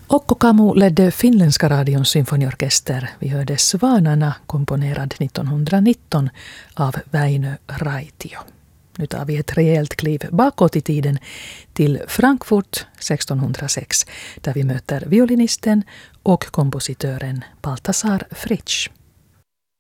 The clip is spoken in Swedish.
Okko Kamu ledde finländska radions symfoniorkester. Vi hörde Svanarna, komponerad 1919 av Väinö Raitio. Nu tar vi ett rejält kliv bakåt i tiden till Frankfurt 1606 där vi möter violinisten och kompositören Balthasar Fritsch.